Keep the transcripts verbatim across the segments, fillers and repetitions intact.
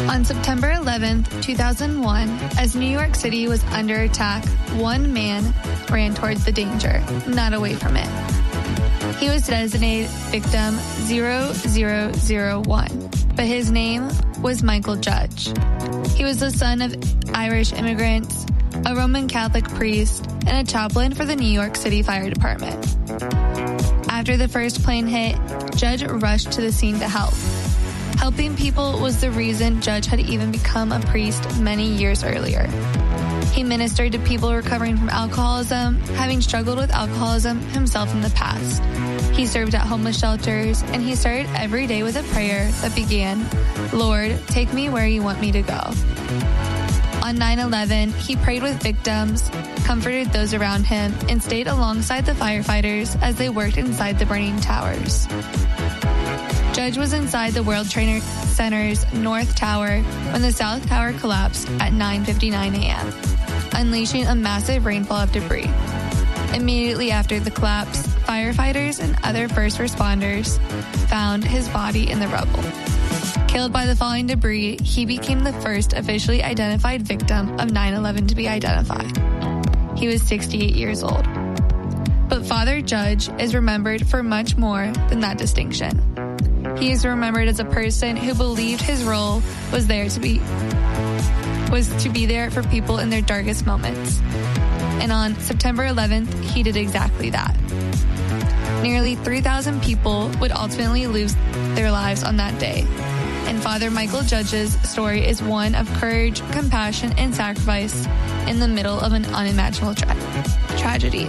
On September eleventh, two thousand one, as New York City was under attack, one man ran towards the danger, not away from it. He was designated victim zero zero zero one, but his name was Michael Judge. He was the son of Irish immigrants, a Roman Catholic priest, and a chaplain for the New York City Fire Department. After the first plane hit, Judge rushed to the scene to help. Helping people was the reason Judge had even become a priest many years earlier. He ministered to people recovering from alcoholism, having struggled with alcoholism himself in the past. He served at homeless shelters, and he started every day with a prayer that began, "Lord, take me where you want me to go." On nine eleven, he prayed with victims, comforted those around him, and stayed alongside the firefighters as they worked inside the burning towers. Judge was inside the World Trade Center's North Tower when the South Tower collapsed at nine fifty-nine a.m., unleashing a massive rainfall of debris. Immediately after the collapse, firefighters and other first responders found his body in the rubble. Killed by the falling debris, he became the first officially identified victim of nine eleven to be identified. He was sixty-eight years old. But Father Judge is remembered for much more than that distinction. He is remembered as a person who believed his role was there to be was to be there for people in their darkest moments. And on September eleventh, he did exactly that. Nearly three thousand people would ultimately lose their lives on that day. And Father Michael Judge's story is one of courage, compassion, and sacrifice in the middle of an unimaginable tra- tragedy.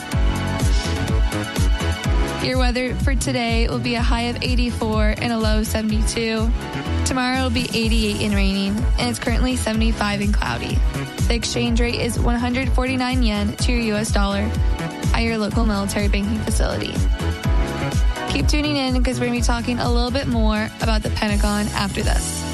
Your weather for today will be a high of eighty-four and a low of seventy-two. Tomorrow will be eighty-eight and raining, and it's currently seventy-five and cloudy. The exchange rate is one hundred forty-nine yen to your U S dollar at your local military banking facility. Keep tuning in because we're going to be talking a little bit more about the Pentagon after this.